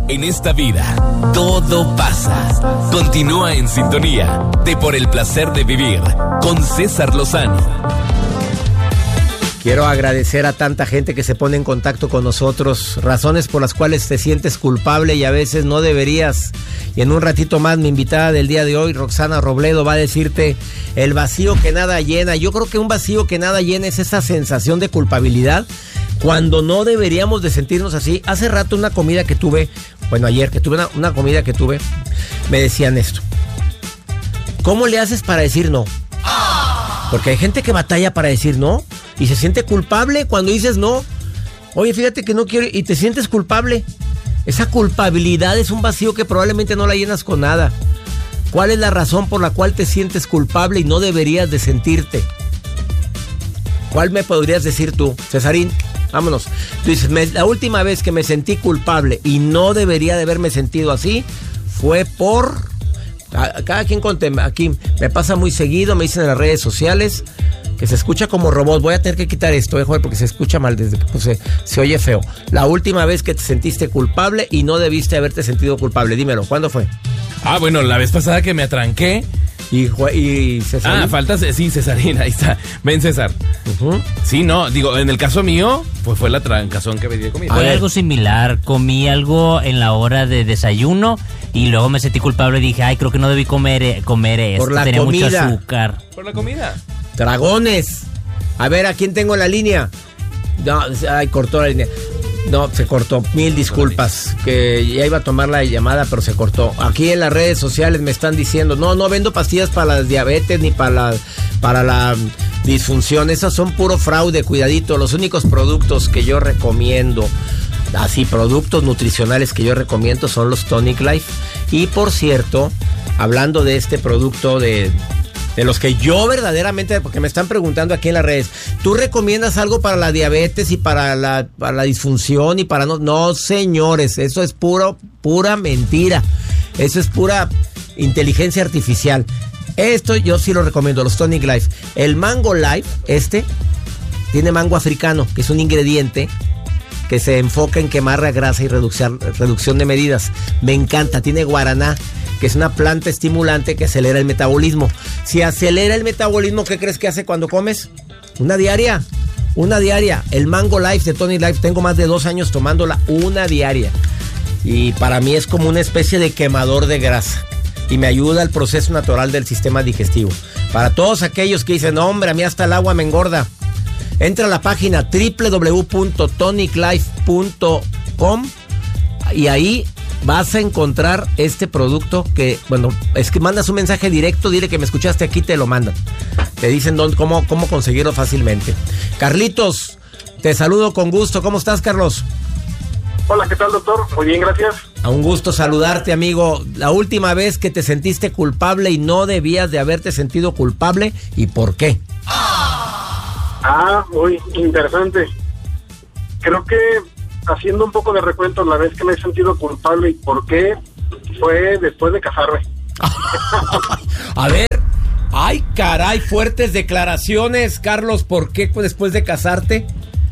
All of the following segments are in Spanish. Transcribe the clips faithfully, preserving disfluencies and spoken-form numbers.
En esta vida, todo pasa. Continúa en sintonía de Por el Placer de Vivir con César Lozano. Quiero agradecer a tanta gente que se pone en contacto con nosotros, razones por las cuales te sientes culpable y a veces no deberías. Y en un ratito más, mi invitada del día de hoy, Roxana Robledo, va a decirte el vacío que nada llena. Yo creo que un vacío que nada llena es esa sensación de culpabilidad cuando no deberíamos de sentirnos así. Hace rato una comida que tuve, bueno, ayer que tuve una, una comida que tuve, me decían esto: ¿cómo le haces para decir no? Porque hay gente que batalla para decir no y se siente culpable cuando dices no. Oye, fíjate que no quiero y te sientes culpable. Esa culpabilidad es un vacío que probablemente no la llenas con nada. ¿Cuál es la razón por la cual te sientes culpable y no deberías de sentirte? ¿Cuál me podrías decir tú, Cesarín? Vámonos. Tú dices, me, la última vez que me sentí culpable y no debería de haberme sentido así fue por... Cada quien conte, aquí me pasa muy seguido, me dicen en las redes sociales que se escucha como robot. Voy a tener que quitar esto, eh, joder, porque se escucha mal desde que puse, se oye feo. La última vez que te sentiste culpable y no debiste haberte sentido culpable, dímelo, ¿cuándo fue? Ah, bueno, la vez pasada que me atranqué. Y, y Cesarín. Ah, falta, sí, Cesarín, ahí está. Ven, César. Uh-huh. Sí, no, digo, en el caso mío, pues fue la trancazón que me di de comida. Fue algo similar, comí algo en la hora de desayuno y luego me sentí culpable y dije, ay, creo que no debí comer, comer esto, por la tenía comida. Mucho azúcar. Por la comida. Dragones. A ver, ¿a quién tengo en la línea? No, ay, cortó la línea. No, se cortó. Mil disculpas. Que ya iba a tomar la llamada, pero se cortó. Aquí en las redes sociales me están diciendo, no, no vendo pastillas para la diabetes ni para la, para la disfunción. Esas son puro fraude, cuidadito. Los únicos productos que yo recomiendo, así, productos nutricionales que yo recomiendo son los Tonic Life. Y por cierto, hablando de este producto de... de los que yo verdaderamente, porque me están preguntando aquí en las redes, ¿tú recomiendas algo para la diabetes y para la, para la disfunción y para no? No, señores, eso es puro, pura mentira. Eso es pura inteligencia artificial. Esto yo sí lo recomiendo, los Tonic Life. El Mango Life, este, tiene mango africano, que es un ingrediente que se enfoca en quemar la grasa y reducción, reducción de medidas. Me encanta, tiene guaraná, que es una planta estimulante que acelera el metabolismo. Si acelera el metabolismo, ¿qué crees que hace cuando comes? Una diaria, una diaria. El Mango Life de Tonic Life, tengo más de dos años tomándola, una diaria. Y para mí es como una especie de quemador de grasa. Y me ayuda al proceso natural del sistema digestivo. Para todos aquellos que dicen, no, hombre, a mí hasta el agua me engorda. Entra a la página doble u doble u doble u punto tonic life punto com y ahí vas a encontrar este producto que, bueno, es que mandas un mensaje directo, dile que me escuchaste aquí, te lo mandan. Te dicen dónde, cómo, cómo conseguirlo fácilmente. Carlitos, te saludo con gusto. ¿Cómo estás, Carlos? Hola, ¿qué tal, doctor? Muy bien, gracias. A un gusto saludarte, amigo. La última vez que te sentiste culpable y no debías de haberte sentido culpable, ¿y por qué? Ah, muy interesante. Creo que haciendo un poco de recuento, la vez que me he sentido culpable y por qué, fue después de casarme. A ver, ay, caray, fuertes declaraciones, Carlos. ¿Por qué después de casarte?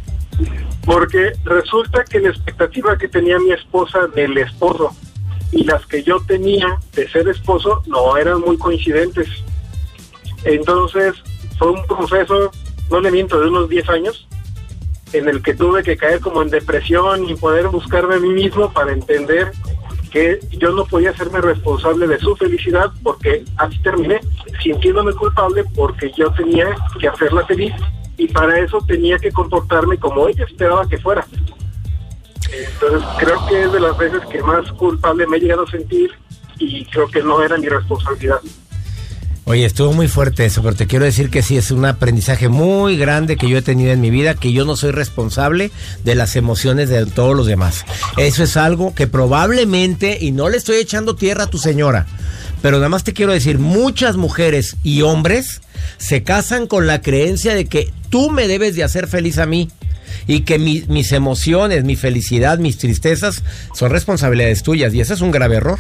Porque resulta que la expectativa que tenía mi esposa del esposo y las que yo tenía de ser esposo no eran muy coincidentes. Entonces, fue un proceso, no le miento, de unos diez años, en el que tuve que caer como en depresión y poder buscarme a mí mismo para entender que yo no podía hacerme responsable de su felicidad, porque así terminé sintiéndome culpable porque yo tenía que hacerla feliz y para eso tenía que comportarme como ella esperaba que fuera. Entonces creo que es de las veces que más culpable me he llegado a sentir y creo que no era mi responsabilidad. Oye, estuvo muy fuerte eso, pero te quiero decir que sí, es un aprendizaje muy grande que yo he tenido en mi vida, que yo no soy responsable de las emociones de todos los demás. Eso es algo que probablemente, y no le estoy echando tierra a tu señora, pero nada más te quiero decir, muchas mujeres y hombres se casan con la creencia de que tú me debes de hacer feliz a mí y que mi, mis emociones, mi felicidad, mis tristezas son responsabilidades tuyas, y ese es un grave error.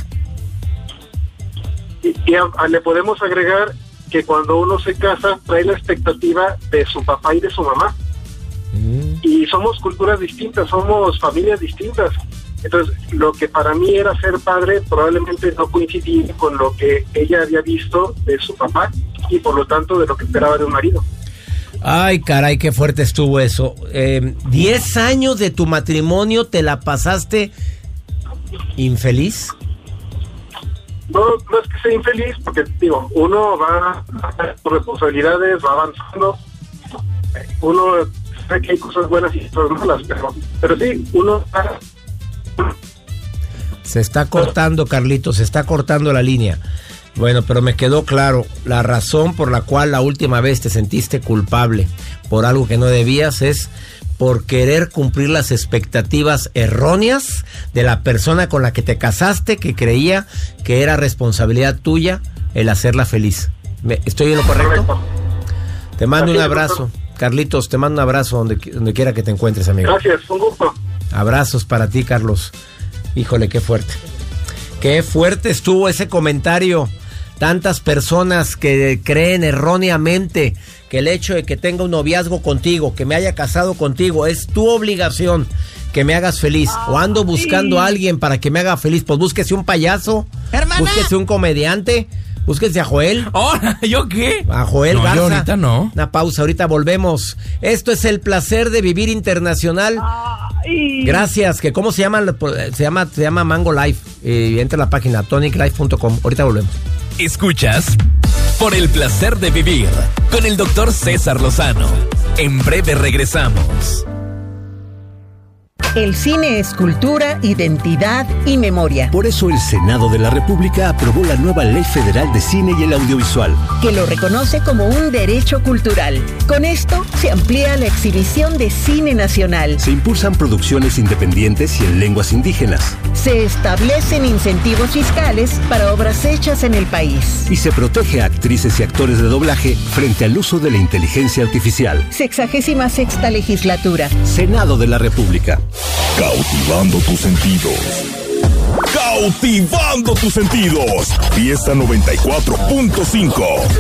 Y, y a, a, le podemos agregar que cuando uno se casa trae la expectativa de su papá y de su mamá. Mm. Y somos culturas distintas, somos familias distintas. Entonces, lo que para mí era ser padre probablemente no coincidía con lo que ella había visto de su papá y por lo tanto de lo que esperaba de un marido. Ay, caray, qué fuerte estuvo eso. Eh, ¿Diez años de tu matrimonio te la pasaste infeliz? No, no es que sea infeliz, porque digo, uno va a hacer sus responsabilidades, va avanzando, uno sabe que hay cosas buenas y cosas malas, pero, pero sí, uno va... Se está cortando, Carlitos, se está cortando la línea. Bueno, pero me quedó claro, la razón por la cual la última vez te sentiste culpable por algo que no debías es por querer cumplir las expectativas erróneas de la persona con la que te casaste, que creía que era responsabilidad tuya el hacerla feliz. ¿Estoy en lo correcto? Te mando un abrazo. Carlitos, te mando un abrazo donde, donde quiera que te encuentres, amigo. Gracias, un gusto. Abrazos para ti, Carlos. Híjole, qué fuerte. Qué fuerte estuvo ese comentario. Tantas personas que creen erróneamente que el hecho de que tenga un noviazgo contigo, que me haya casado contigo, es tu obligación que me hagas feliz. O ando buscando a alguien para que me haga feliz. Pues búsquese un payaso, hermana, búsquese un comediante, búsquese a Joel. Oh, ¿yo qué? A Joel no, Garza. Yo ahorita no. Una pausa, ahorita volvemos. Esto es El Placer de Vivir Internacional. Ay. Gracias. Que ¿Cómo se llama? Se llama, se llama Mango Life. Eh, entra a la página tonic life punto com. Ahorita volvemos. Escuchas Por el Placer de Vivir con el doctor César Lozano. En breve regresamos. El cine es cultura, identidad y memoria. Por eso el Senado de la República aprobó la nueva Ley Federal de Cine y el Audiovisual, que lo reconoce como un derecho cultural. Con esto se amplía la exhibición de cine nacional. Se impulsan producciones independientes y en lenguas indígenas. Se establecen incentivos fiscales para obras hechas en el país. Y se protege a actrices y actores de doblaje frente al uso de la inteligencia artificial. Sexagésima sexta legislatura. Senado de la República. Cautivando tus sentidos. Cautivando tus sentidos. Fiesta noventa y cuatro punto cinco.